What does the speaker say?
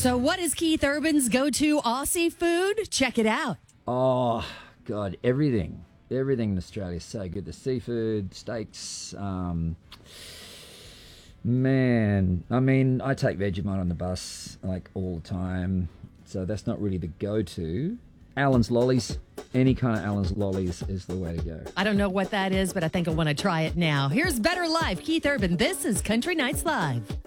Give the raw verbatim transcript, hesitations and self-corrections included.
So what is Keith Urban's go-to Aussie food? Check it out. Oh, God, everything. Everything in Australia is so good. The seafood, steaks, um, man. I mean, I take Vegemite on the bus, like, all the time. So that's not really the go-to. Allen's Lollies. Any kind of Allen's Lollies is the way to go. I don't know what that is, but I think I want to try it now. Here's Better Life, Keith Urban. This is Country Nights Live.